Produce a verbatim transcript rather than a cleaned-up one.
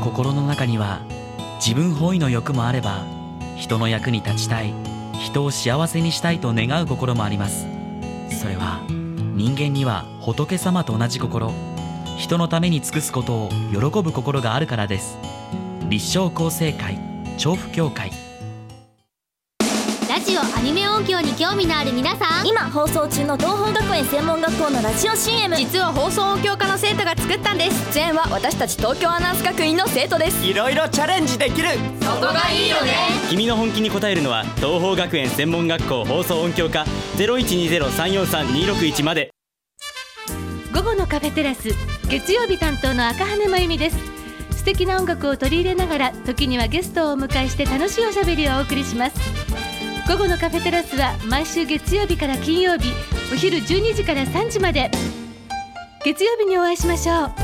心の中には自分本位の欲もあれば、人の役に立ちたい、人を幸せにしたいと願う心もあります。それは人間には仏様と同じ心、人のために尽くすことを喜ぶ心があるからです。立正厚生会調布協会。 ラジオアニメ音響に興味のある皆さん、 今放送中の東邦学園専門学校のラジオ シーエム、 実は放送音響科の生徒が作ったんです。 全は私たち東京アナウンス学院の生徒です。 いろいろチャレンジできる、 そこがいいよね。 君の本気に応えるのは東邦学園専門学校放送音響科 ゼロいちにゼロさんよんさんにろくいち まで。 午後のカフェテラス、月曜日担当の赤羽真由美です。素敵な音楽を取り入れながら、時にはゲストをお迎えして楽しいおしゃべりをお送りします。午後のカフェテラスは毎週月曜日から金曜日、お昼じゅうにじからさんじまで。月曜日にお会いしましょう。